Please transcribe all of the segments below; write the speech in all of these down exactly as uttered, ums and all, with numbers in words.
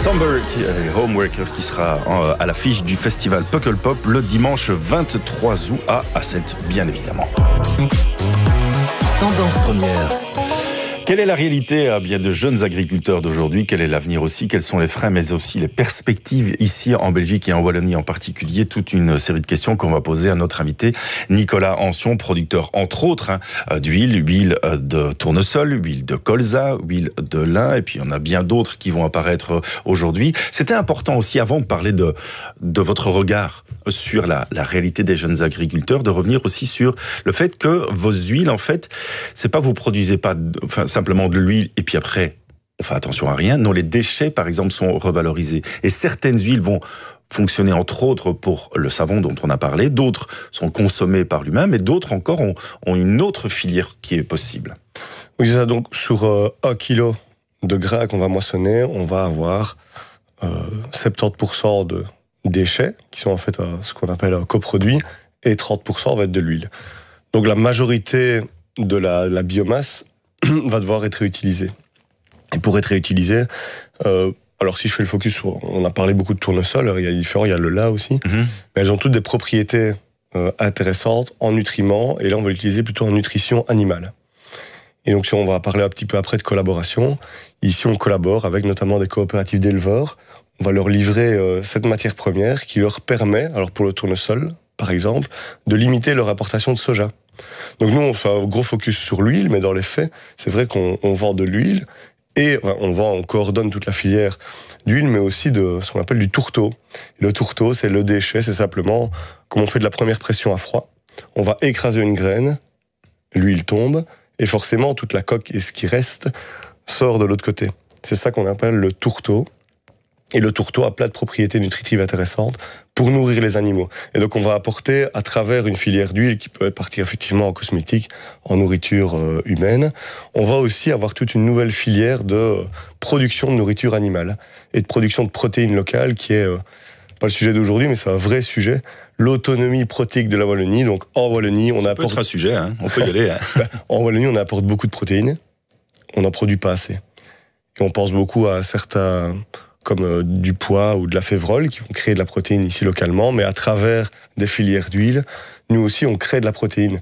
Somber et Homeworker qui sera à l'affiche du festival Pukkelpop le dimanche vingt-trois août à Asselt, bien évidemment. Tendance première. Quelle est la réalité à bien de jeunes agriculteurs d'aujourd'hui? Quel est l'avenir aussi? Quels sont les freins, mais aussi les perspectives ici en Belgique et en Wallonie en particulier? Toute une série de questions qu'on va poser à notre invité Nicolas Ancion, producteur entre autres hein, d'huile, huile de tournesol, huile de colza, huile de lin, et puis il y en a bien d'autres qui vont apparaître aujourd'hui. C'était important aussi, avant de parler de, de votre regard sur la, la réalité des jeunes agriculteurs, de revenir aussi sur le fait que vos huiles, en fait, c'est pas vous produisez pas, enfin, simplement de l'huile et puis après, on fait attention à rien. Non, les déchets, par exemple, sont revalorisés. Et certaines huiles vont fonctionner, entre autres, pour le savon dont on a parlé. D'autres sont consommées par l'humain, mais d'autres encore ont, ont une autre filière qui est possible. Oui, c'est ça. Donc, sur euh, un kilo de gras qu'on va moissonner, on va avoir euh, soixante-dix pour cent de déchets, qui sont en fait euh, ce qu'on appelle un coproduit, et trente pour cent va être de l'huile. Donc, la majorité de la, la biomasse va devoir être réutilisé. Et pour être réutilisé, euh, alors si je fais le focus sur, on a parlé beaucoup de tournesol, il y a différents, il y a le lin aussi, mm-hmm. mais elles ont toutes des propriétés euh, intéressantes en nutriments, et là on va l'utiliser plutôt en nutrition animale. Et donc si on va parler un petit peu après de collaboration, ici on collabore avec notamment des coopératives d'éleveurs, on va leur livrer euh, cette matière première qui leur permet, alors pour le tournesol par exemple, de limiter leur importation de soja. Donc nous, on fait un gros focus sur l'huile, mais dans les faits, c'est vrai qu'on on vend de l'huile et enfin, on vend, on coordonne toute la filière d'huile, mais aussi de ce qu'on appelle du tourteau. Le tourteau, c'est le déchet, c'est simplement comme on fait de la première pression à froid. On va écraser une graine, l'huile tombe, et forcément toute la coque et ce qui reste sort de l'autre côté. C'est ça qu'on appelle le tourteau. Et le tourteau a plein de propriétés nutritives intéressantes pour nourrir les animaux. Et donc on va apporter à travers une filière d'huile qui peut partir effectivement en cosmétique, en nourriture euh, humaine. On va aussi avoir toute une nouvelle filière de production de nourriture animale et de production de protéines locales qui est, euh, pas le sujet d'aujourd'hui, mais c'est un vrai sujet. L'autonomie protéique de la Wallonie. Donc en Wallonie, on Ça apporte... peut être un sujet, hein. On peut y aller. Hein. En Wallonie, on apporte beaucoup de protéines. On n'en produit pas assez. Et on pense beaucoup à certains... comme euh, du pois ou de la févrole, qui vont créer de la protéine ici localement, mais à travers des filières d'huile, nous aussi on crée de la protéine.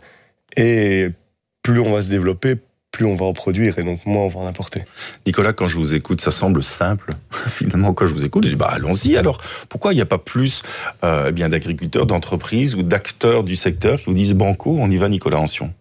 Et plus on va se développer, plus on va en produire, et donc moins on va en apporter. Nicolas, quand je vous écoute, ça semble simple. Finalement, quand je vous écoute, je dis, bah allons-y alors. Pourquoi il n'y a pas plus euh, eh bien, d'agriculteurs, d'entreprises ou d'acteurs du secteur qui vous disent, banco, on y va, Nicolas Ancion?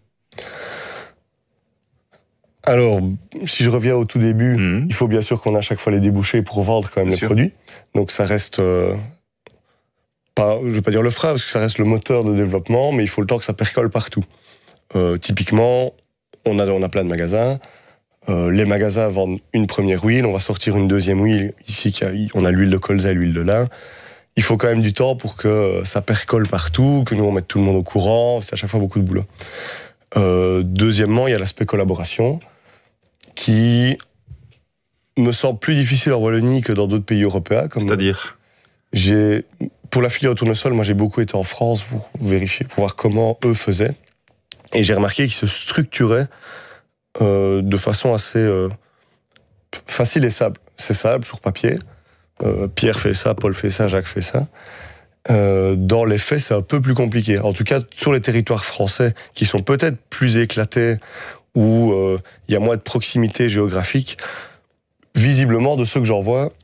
Alors, si je reviens au tout début, mmh. il faut bien sûr qu'on a à chaque fois les débouchés pour vendre quand même bien les sûr. produits. Donc ça reste, euh, pas, je vais pas dire le frein, parce que ça reste le moteur de développement, mais il faut le temps que ça percole partout. Euh, typiquement, on a, on a plein de magasins. Euh, les magasins vendent une première huile, on va sortir une deuxième huile. Ici, on a l'huile de colza et l'huile de lin. Il faut quand même du temps pour que ça percole partout, que nous on mette tout le monde au courant. C'est à chaque fois beaucoup de boulot. Euh, deuxièmement, il y a l'aspect collaboration qui me semble plus difficile en Wallonie que dans d'autres pays européens. Comme C'est-à-dire j'ai, pour la filière au tournesol, moi j'ai beaucoup été en France pour vérifier, pour voir comment eux faisaient. Et j'ai remarqué qu'ils se structuraient euh, de façon assez euh, facile et simple. C'est simple sur papier. Euh, Pierre fait ça, Paul fait ça, Jacques fait ça. Euh, dans les faits, c'est un peu plus compliqué. En tout cas, sur les territoires français, qui sont peut-être plus éclatés, où il euh, y a moins de proximité géographique, visiblement, de ceux que j'en vois,